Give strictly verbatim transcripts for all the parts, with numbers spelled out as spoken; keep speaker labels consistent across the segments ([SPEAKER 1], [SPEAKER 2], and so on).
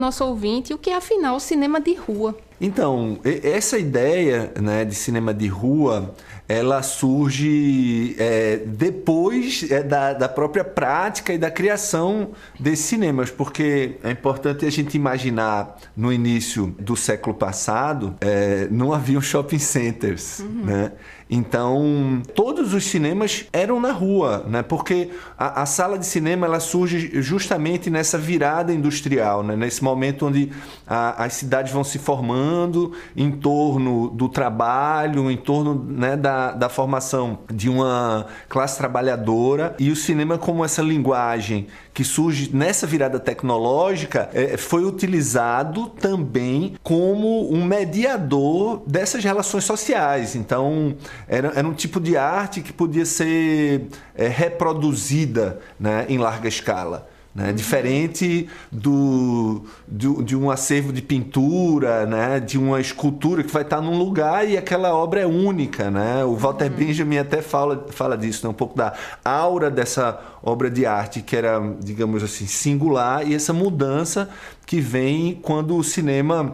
[SPEAKER 1] nosso ouvinte o que é, afinal, o cinema de rua.
[SPEAKER 2] Então, essa ideia, né, de cinema de rua, ela surge é, depois é, da, da própria prática e da criação desses cinemas, porque é importante a gente imaginar, no início do século passado, é, não haviam shopping centers, uhum. né? Então, todos os cinemas eram na rua, né? Porque a, a sala de cinema ela surge justamente nessa virada industrial, né? Nesse momento onde a, as cidades vão se formando em torno do trabalho, em torno, né, da, da formação de uma classe trabalhadora, e o cinema, como essa linguagem que surge nessa virada tecnológica, é, foi utilizado também como um mediador dessas relações sociais. Então, Era, era um tipo de arte que podia ser é, reproduzida, né, em larga escala. Né? Uhum. Diferente do, do, de um acervo de pintura, né? De uma escultura que vai estar num lugar e aquela obra é única. Né? O Walter uhum. Benjamin até fala, fala disso, né? Um pouco da aura dessa obra de arte que era, digamos assim, singular, e essa mudança que vem quando o cinema...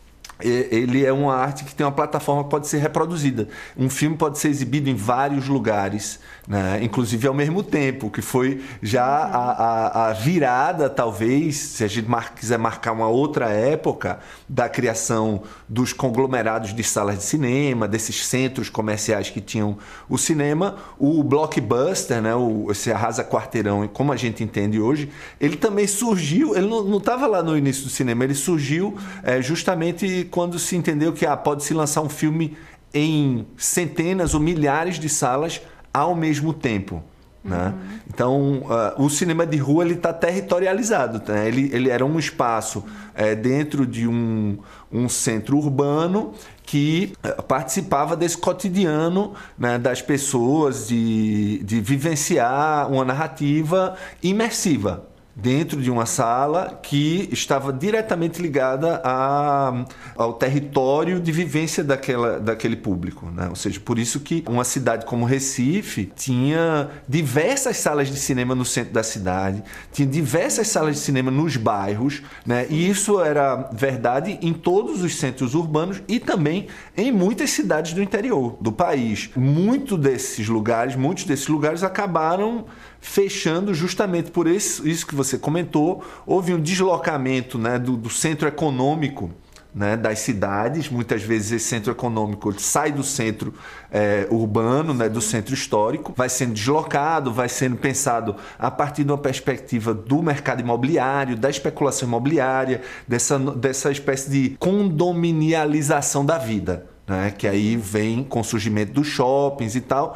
[SPEAKER 2] ele é uma arte que tem uma plataforma que pode ser reproduzida. Um filme pode ser exibido em vários lugares, né? Inclusive ao mesmo tempo, que foi já a, a, a virada, talvez, se a gente mar, quiser marcar uma outra época, da criação dos conglomerados de salas de cinema, desses centros comerciais que tinham o cinema. O blockbuster, né? o, esse arrasa-quarteirão, como a gente entende hoje, ele também surgiu, ele não estava lá no início do cinema, ele surgiu é, justamente quando se entendeu que ah, pode-se lançar um filme em centenas ou milhares de salas ao mesmo tempo. Né? Uhum. Então, uh, o cinema de rua está territorializado. Né? Ele, ele era um espaço é, dentro de um, um centro urbano que uh, participava desse cotidiano, né, das pessoas, de, de vivenciar uma narrativa imersiva dentro de uma sala que estava diretamente ligada a, ao território de vivência daquela, daquele público, né? Ou seja, por isso que uma cidade como Recife tinha diversas salas de cinema no centro da cidade, tinha diversas salas de cinema nos bairros, né? E isso era verdade em todos os centros urbanos e também em muitas cidades do interior do país. Muito desses lugares, muitos desses lugares acabaram fechando justamente por esse, isso que você comentou. Houve um deslocamento, né, do, do centro econômico, né, das cidades. Muitas vezes esse centro econômico sai do centro é, urbano, né, do centro histórico, vai sendo deslocado, vai sendo pensado a partir de uma perspectiva do mercado imobiliário, da especulação imobiliária, dessa, dessa espécie de condominialização da vida. Né, que aí vem com o surgimento dos shoppings e tal,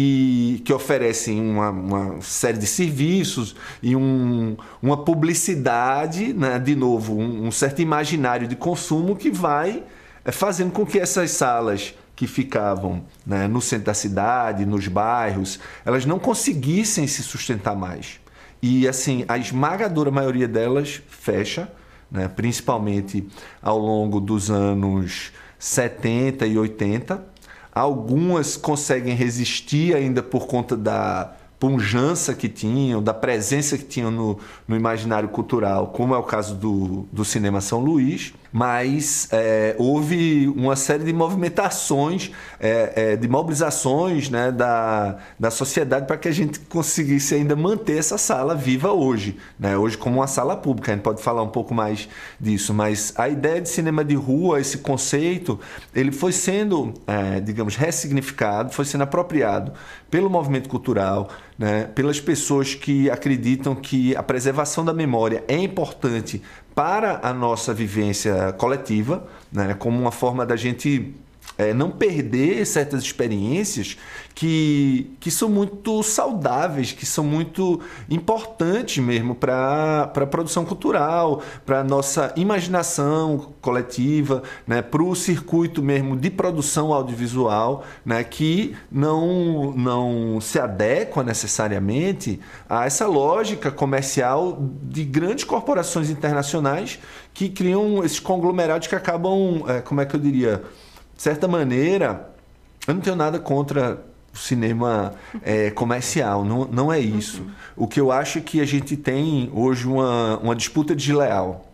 [SPEAKER 2] e que oferecem uma, uma série de serviços e um, uma publicidade, né, de novo, um, um certo imaginário de consumo que vai é, fazendo com que essas salas que ficavam, né, no centro da cidade, nos bairros, elas não conseguissem se sustentar mais. E assim, a esmagadora maioria delas fecha, né, principalmente ao longo dos anos setenta e oitenta. Algumas conseguem resistir ainda por conta da pujança que tinham, da presença que tinham no, no imaginário cultural, como é o caso do, do Cinema São Luís, mas é, houve uma série de movimentações, é, é, de mobilizações, né, da, da sociedade para que a gente conseguisse ainda manter essa sala viva hoje, né, hoje como uma sala pública. A gente pode falar um pouco mais disso, mas a ideia de cinema de rua, esse conceito, ele foi sendo, é, digamos, ressignificado, foi sendo apropriado pelo movimento cultural, né, pelas pessoas que acreditam que a preservação da memória é importante para a nossa vivência coletiva, né, como uma forma da gente é, não perder certas experiências que, que são muito saudáveis, que são muito importantes mesmo para a produção cultural, para a nossa imaginação coletiva, né, para o circuito mesmo de produção audiovisual, né, que não, não se adequa necessariamente a essa lógica comercial de grandes corporações internacionais que criam esses conglomerados que acabam, é, como é que eu diria, de certa maneira, eu não tenho nada contra o cinema é, comercial, não, não é isso. O que eu acho é que a gente tem hoje uma, uma disputa desleal,